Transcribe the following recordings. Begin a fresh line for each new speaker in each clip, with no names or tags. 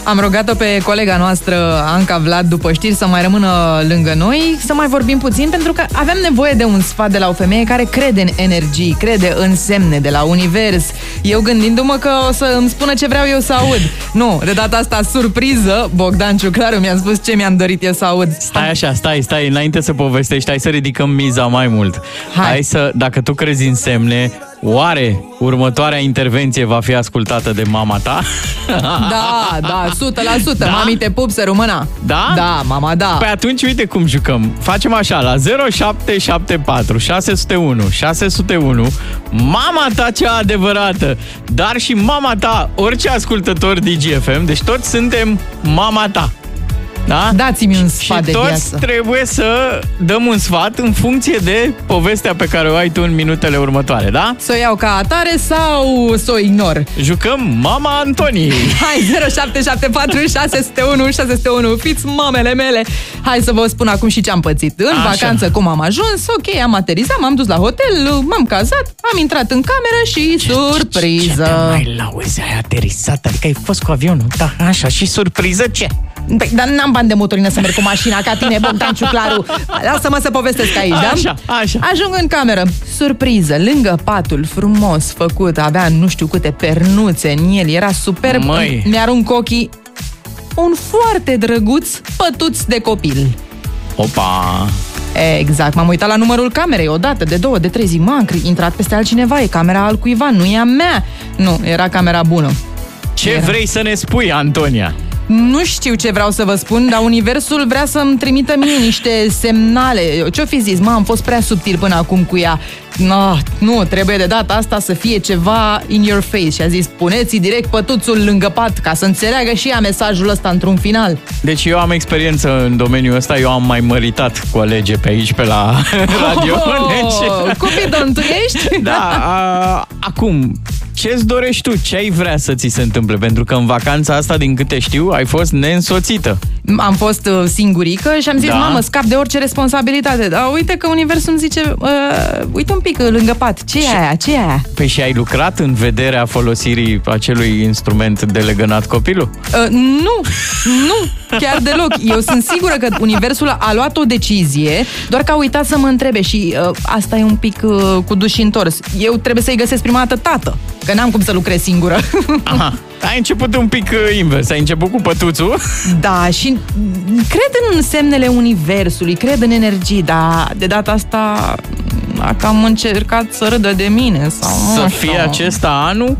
Am rugat-o pe colega noastră, Anca Vlad, după știri să mai rămână lângă noi, să mai vorbim puțin, pentru că avem nevoie de un sfat de la o femeie care crede în energii, crede în semne de la univers. Eu gândindu-mă că o să îmi spună ce vreau eu să aud. Nu, de data asta, surpriză, Bogdan Ciuclaru mi-a spus ce mi-am dorit eu să aud.
Stai așa, stai, înainte să povestești, hai să ridicăm miza mai mult. Hai să, dacă tu crezi în semne, oare următoarea intervenție va fi ascultată de mama ta?
Da, 100%. Da? Mami, te pup, să rămână.
Da?
Da, mama, da.
Păi atunci uite cum jucăm. Facem așa, la 0774 601 601, mama ta cea adevărată, dar și mama ta, orice ascultător DGFM, deci toți suntem mama ta. Da?
Dați-mi un sfat de viață.
Și toți trebuie să dăm un sfat în funcție de povestea pe care o ai tu în minutele următoare, da?
Să o iau ca atare sau să o ignor?
Jucăm Mama Antoniei.
Hai, 0774 601 601, fiți mamele mele. Hai să vă spun acum și ce am pățit. În vacanță, cum am ajuns, ok, am aterizat, m-am dus la hotel, m-am cazat, am intrat în cameră și surpriză.
Ce mai lauzi, ai aterizat, adică ai fost cu avionul, da, așa, și surpriză ce?
Păi, dar n-am bani de motorină să merg cu mașina ca tine, Bogdan Ciuclaru. Lasă-mă să povestesc aici, da?
Așa.
Ajung în cameră. Surpriză, lângă patul frumos făcut, avea nu știu câte pernuțe în el, era superb. Mi-arunc ochii un foarte drăguț pătuț de copil.
Opa!
Exact, m-am uitat la numărul camerei, o dată, de două, de trei, zic, m-am intrat peste altcineva, e camera altcuiva, nu e a mea. Nu, era camera bună.
Ce vrei să ne spui, Antonia?
Nu știu ce vreau să vă spun, dar universul vrea să-mi trimită mie niște semnale. Ce-o fi zis? Am fost prea subtil până acum cu ea. No, nu, trebuie de data asta să fie ceva in your face. Și a zis, puneți direct pătuțul lângă pat, ca să înțeleagă și ea mesajul ăsta într-un final.
Deci eu am experiență în domeniul ăsta, eu am mai măritat cu alege pe aici, pe la radio.
Cupidon, tu ești?
Da, acum, ce-ți dorești tu? Ce ai vrea să ți se întâmple? Pentru că în vacanța asta, din câte știu, ai fost neînsoțită.
Am fost singurică și am zis, mamă, scap de orice responsabilitate. Dar uite că universul îmi zice, uite un pic lângă pat. Ce e aia? Ce e aia?
Păi și ai lucrat în vederea folosirii acelui instrument de legănat copilul?
Nu, chiar deloc. Eu sunt sigură că universul a luat o decizie, doar că a uitat să mă întrebe și asta e un pic cu duș și întors. Eu trebuie să-i găsesc prima dată tată, că n-am cum să lucrez singură.
Aha. Ai început un pic invers, ai început cu pătuțul.
Da, și cred în semnele universului, cred în energii, dar de data asta a cam încercat să râdă de mine. Sau
să fie acesta anul?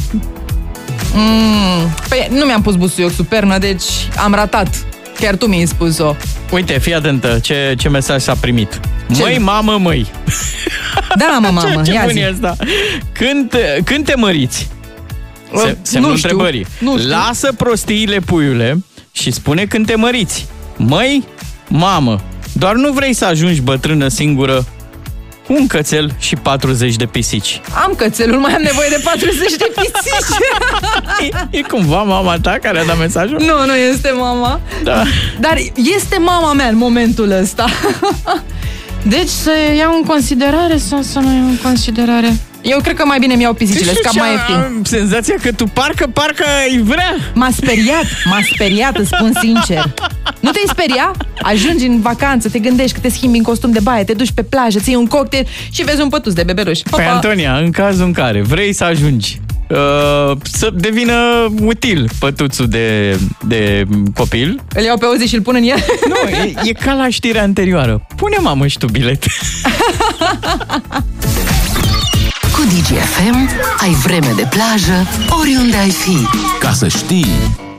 Păi nu mi-am pus busuioc sub pernă, deci am ratat. Chiar tu mi-ai spus-o.
Uite, fii atentă ce mesaj s-a primit. Măi, mamă, măi.
Da, mamă,
ce bun e asta. Când te măriți? Semnul întrebării. Lasă prostiile, puiule, și spune când te măriți. Măi, mamă, doar nu vrei să ajungi bătrână singură cu un cățel și 40 de pisici.
Am cățelul, mai am nevoie de 40 de pisici.
E cumva mama ta care a dat mesajul?
Nu este mama.
Da.
Dar este mama mea în momentul ăsta. Deci să iau în considerare sau să nu iau în considerare? Eu cred că mai bine mi-iau pisicile, scap mai ieftin.
Am senzația că tu parcă îi vrea.
M-a speriat, îți spun sincer. Nu te-ai speria? Ajungi în vacanță, te gândești că te schimbi în costum de baie, te duci pe plajă, ții un cocktail și vezi un pătuț de bebeluș.
Păi, Antonia, în cazul în care vrei să ajungi să devină util pătuțul de copil,
îl iau pe o zi și îl pun în el?
Nu, e ca la știrea anterioară. Pune, mamă, și tu bilet.
Cu DGFM ai vreme de plajă oriunde ai fi.
Ca să știi.